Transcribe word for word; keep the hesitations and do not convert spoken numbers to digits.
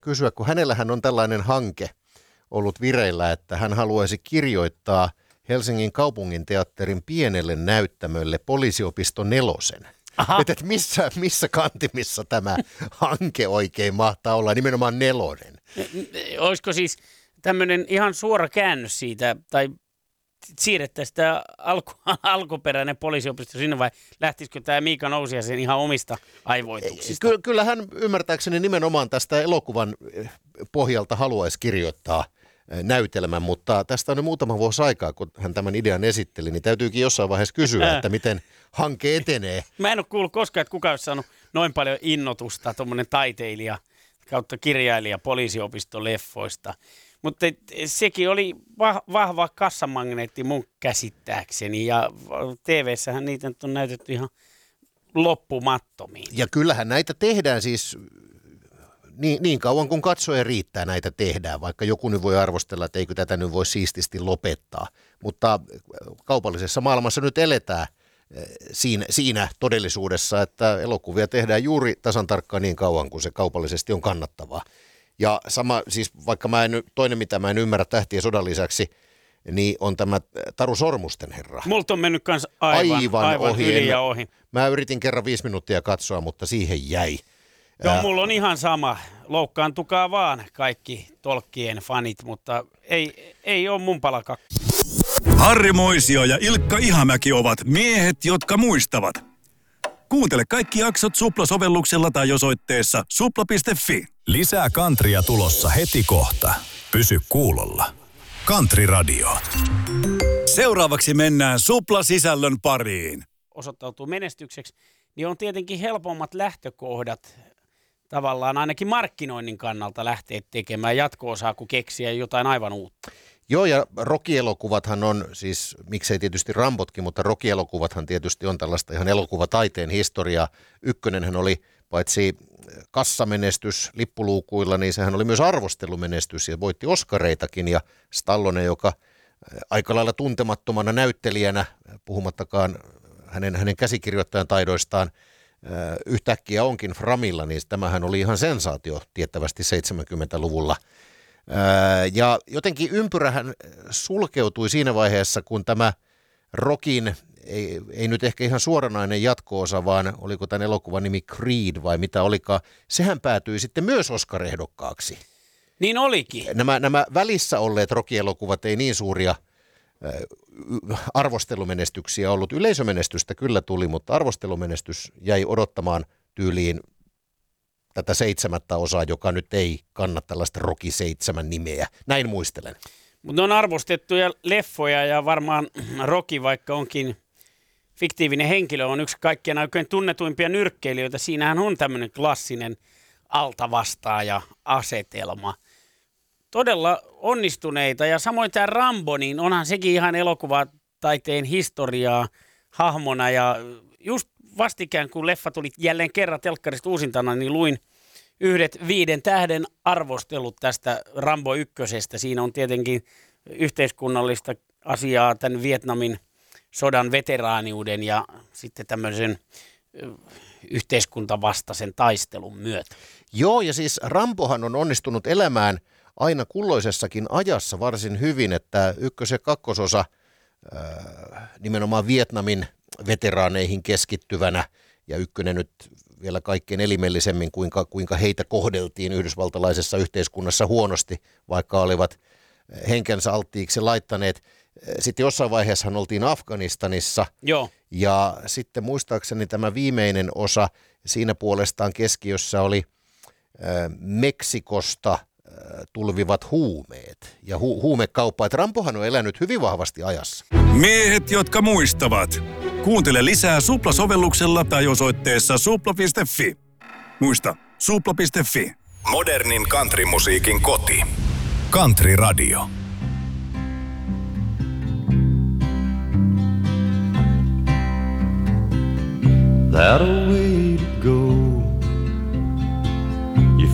kysyä, kun hänellähän on tällainen hanke ollut vireillä, että hän haluaisi kirjoittaa Helsingin kaupunginteatterin pienelle näyttämölle Poliisiopisto nelosen. Että et missä, missä kantimissa tämä hanke oikein mahtaa olla, nimenomaan nelonen? Olisiko siis tämmöinen ihan suora käännös siitä, tai siirrettäisiin tämä alku, alkuperäinen poliisiopisto sinne, vai lähtisikö tämä Miika Nousiaisen ihan omista aivoituksista? Ky- kyllä hän ymmärtääkseni nimenomaan tästä elokuvan pohjalta haluaisi kirjoittaa näytelmän, mutta tästä on jo muutama vuosi aikaa, kun hän tämän idean esitteli, niin täytyykin jossain vaiheessa kysyä, Ää. että miten hanke etenee. Mä en ole kuullut koskaan, että kukaan olisi saanut noin paljon innotusta, tuommoinen taiteilija kautta kirjailija poliisiopisto-leffoista. Mutta sekin oli vahva kassamagneetti mun käsittääkseni, ja T V:ssähän niitä on näytetty ihan loppumattomiin. Ja kyllähän näitä tehdään siis niin, niin kauan kuin katsoja riittää, näitä tehdään, vaikka joku nyt voi arvostella, että eikö tätä nyt voi siististi lopettaa. Mutta kaupallisessa maailmassa nyt eletään siinä, siinä todellisuudessa, että elokuvia tehdään juuri tasan tarkkaan niin kauan kuin se kaupallisesti on kannattavaa. Ja sama, siis vaikka mä en, toinen mitä mä en ymmärrä Tähtien sodan lisäksi, niin on tämä Taru Sormusten herra. Multa on mennyt kans aivan, aivan, aivan ohi. yli ja ohi. Mä yritin kerran viisi minuuttia katsoa, mutta siihen jäi. Joo, Ää... mulla on ihan sama. Loukkaantukaa vaan kaikki Tolkien fanit, mutta ei, ei ole mun palaka. Harri Moisio ja Ilkka Ihamäki ovat miehet, jotka muistavat. Kuuntele kaikki jaksot Supla-sovelluksella tai osoitteessa supla piste fi. Lisää Kantria tulossa heti kohta. Pysy kuulolla. Kantri Radio. Seuraavaksi mennään Supla-sisällön pariin. Osoittautuu menestykseksi, niin on tietenkin helpommat lähtökohdat tavallaan ainakin markkinoinnin kannalta lähteä tekemään jatko-osaa, kun keksiä jotain aivan uutta. Joo, ja Rocky-elokuvathan on, siis miksei tietysti Rambotkin, mutta Rocky-elokuvathan tietysti on tällaista ihan elokuvataiteen historiaa. Ykkönenhän oli paitsi kassamenestys lippuluukuilla, niin sehän oli myös arvostelumenestys ja voitti Oscareitakin. Ja Stallone, joka aika lailla tuntemattomana näyttelijänä, puhumattakaan hänen, hänen käsikirjoittajan taidoistaan, yhtäkkiä onkin Framilla, niin tämähän oli ihan sensaatio tiettävästi seitsemänkymmentäluvulla. Ja jotenkin ympyrähän sulkeutui siinä vaiheessa, kun tämä Rockin, ei, ei nyt ehkä ihan suoranainen jatko-osa, vaan oliko tämän elokuvan nimi Creed vai mitä olikaan, sehän päätyi sitten myös Oscar-ehdokkaaksi. Niin olikin. Nämä, nämä välissä olleet Rocky-elokuvat ei niin suuria arvostelumenestyksiä ollut. Yleisömenestystä kyllä tuli, mutta arvostelumenestys jäi odottamaan tyyliin tätä seitsemättä osaa, joka nyt ei kanna tällaista Rocky seitsemän nimeä. Näin muistelen. Mutta on arvostettuja leffoja ja varmaan Rocky, vaikka onkin fiktiivinen henkilö, on yksi kaikkien aikojen tunnetuimpia nyrkkeilijöitä. Siinähän on tämmöinen klassinen altavastaaja-asetelma. Todella onnistuneita, ja samoin tämä Rambo, niin onhan sekin ihan elokuvataiteen historiaa hahmona, ja just vastikään kun leffa tuli jälleen kerran telkkarista uusintana, niin luin yhdet viiden tähden arvostelut tästä Rambo ykkösestä. Siinä on tietenkin yhteiskunnallista asiaa tämän Vietnamin sodan veteraaniuden ja sitten tämmöisen yhteiskuntavastaisen taistelun myötä. Joo, ja siis Rambohan on onnistunut elämään aina kulloisessakin ajassa varsin hyvin, että ykkös- ja kakkososa äh, nimenomaan Vietnamin veteraaneihin keskittyvänä, ja ykkönen nyt vielä kaikkein elimellisemmin, kuinka, kuinka heitä kohdeltiin yhdysvaltalaisessa yhteiskunnassa huonosti, vaikka olivat henkensä alttiiksi laittaneet. Sitten jossain vaiheessa oltiin Afganistanissa. Joo. Ja sitten muistaakseni tämä viimeinen osa, siinä puolestaan keskiössä oli äh, Meksikosta tulvivat huumeet ja hu- huumekauppa. Et Rambohan on elänyt hyvin vahvasti ajassa. Miehet, jotka muistavat. Kuuntele lisää Supla-sovelluksella tai osoitteessa supla piste fi. Muista, supla piste fi. Modernin countrymusiikin koti. Country Radio. That old